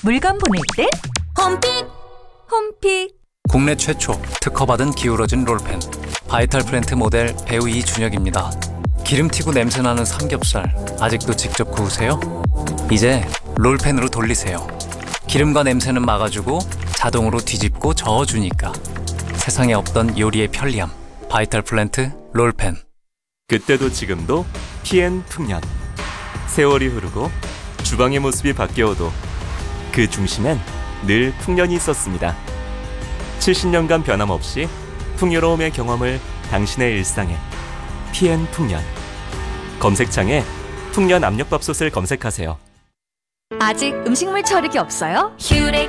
물건 보낼 땐 홈픽! 홈픽. 국내 최초 특허받은 기울어진 롤펜 바이탈 플랜트 모델 배우 이준혁입니다. 기름 튀고 냄새나는 삼겹살 아직도 직접 구우세요? 이제 롤펜으로 돌리세요. 기름과 냄새는 막아주고 자동으로 뒤집고 저어주니까 세상에 없던 요리의 편리함 바이탈 플랜트 롤펜. 그때도 지금도 TN 풍년. 세월이 흐르고 주방의 모습이 바뀌어도 그 중심엔 늘 풍년이 있었습니다. 70년간 변함없이 풍요로움의 경험을 당신의 일상에 TN 풍년. 검색창에 풍년 압력밥솥을 검색하세요. 아직 음식물 처리기 없어요? 슈렉